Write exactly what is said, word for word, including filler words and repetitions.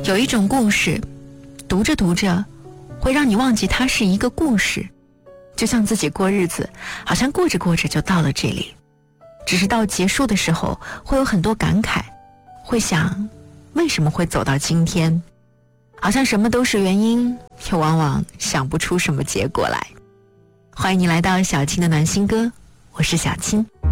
有一种故事，读着读着会让你忘记它是一个故事，就像自己过日子，好像过着过着就到了这里，只是到结束的时候会有很多感慨，会想为什么会走到今天，好像什么都是原因，又往往想不出什么结果来。欢迎你来到小青的暖心歌，我是小青。